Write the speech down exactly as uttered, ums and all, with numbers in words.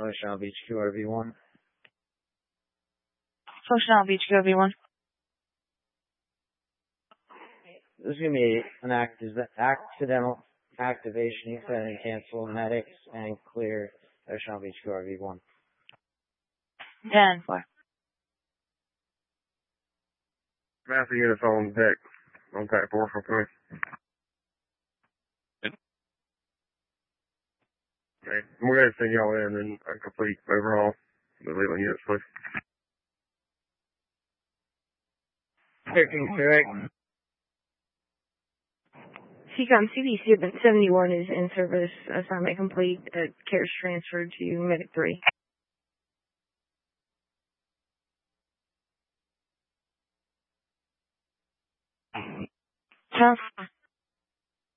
Ocean Beach Q R V one. Ocean Beach Q R V one. This is going to be an act- accidental activation. You can and cancel medics and clear Ocean Beach Q R V one. ten four. Master units on deck. On type four for three. Okay. We're going to send y'all in and a complete overhaul of the Leland units, please. Picking correct. C COM C B seventy-one is in service. Assignment complete. Uh, cares transferred to Medic three. Transfer.